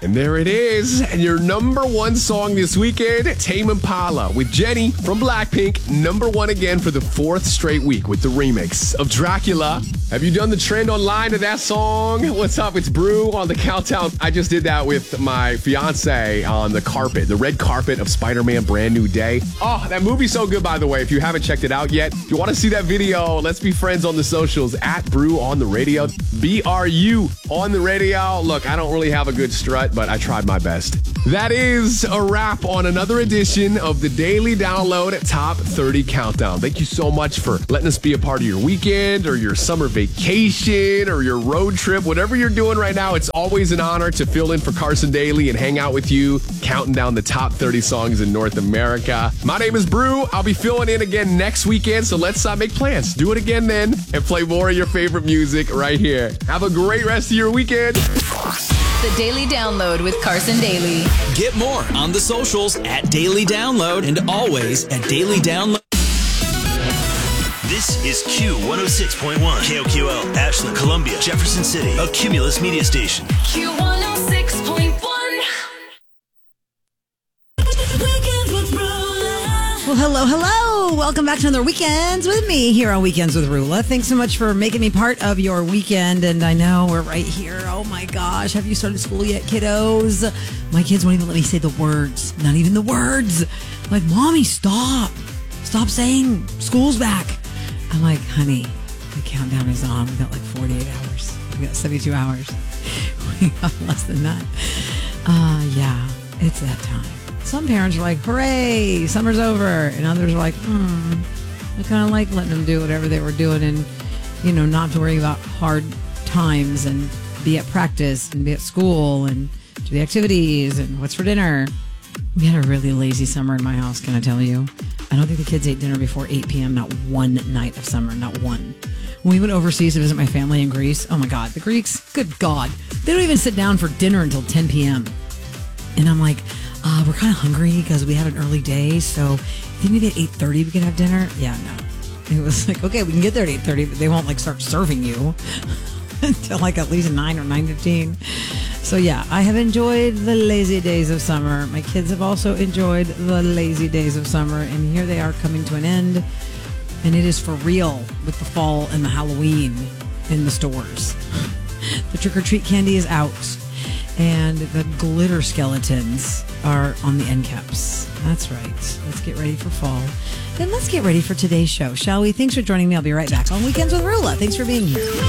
And there it is. And your number one song this weekend, Tame Impala with Jenny from Blackpink. Number one again for the fourth straight week with the remix of Dracula. Have you done the trend online of that song? What's up? It's Brew on the countdown. I just did that with my fiance on the carpet, the red carpet of Spider-Man Brand New Day. Oh, that movie's so good, by the way. If you haven't checked it out yet, if you want to see that video, let's be friends on the socials at Brew on the radio. BRU on the radio. Look, I don't really have a good strut, but I tried my best. That is a wrap on another edition of the Daily Download Top 30 Countdown. Thank you so much for letting us be a part of your weekend or your summer vacation or your road trip. Whatever you're doing right now, it's always an honor to fill in for Carson Daly and hang out with you, counting down the top 30 songs in North America. My name is Brew. I'll be filling in again next weekend, so let's make plans. Do it again then and play more of your favorite music right here. Have a great rest of your weekend. The Daily Download with Carson Daly. Get more on the socials at Daily Download and always at Daily Download. This is Q106.1, KOQL, Ashland, Columbia, Jefferson City, a Cumulus media station. Q106.1. Well, hello. Welcome back to another Weekends with me here on Weekends with Rula. Thanks so much for making me part of your weekend. And I know we're right here. Oh my gosh. Have you started school yet, kiddos? My kids won't even let me say the words. Not even the words. Like, Mommy, stop. Stop saying school's back. I'm like, honey, the countdown is on. We got like 48 hours. We got 72 hours. We got less than that. Yeah, it's that time. Some parents are like, hooray, summer's over. And others are like, I kind of like letting them do whatever they were doing and, not to worry about hard times and be at practice and be at school and do the activities and what's for dinner. We had a really lazy summer in my house, can I tell you? I don't think the kids ate dinner before 8 p.m. Not one night of summer, not one. When we went overseas to visit my family in Greece, oh my God, the Greeks, good God. They don't even sit down for dinner until 10 p.m. And I'm like, we're kind of hungry because we had an early day, so think maybe at 8:30 we could have dinner? Yeah, no. It was like, okay, we can get there at 8:30, but they won't start serving you until at least 9 or 9:15. So yeah, I have enjoyed the lazy days of summer. My kids have also enjoyed the lazy days of summer, and here they are coming to an end. And it is for real with the fall and the Halloween in the stores. The trick-or-treat candy is out, and the glitter skeletons are on the end caps. That's right. Let's get ready for fall. Then let's get ready for today's show, shall we? Thanks for joining me. I'll be right back on Weekends with Rula. Thanks for being here.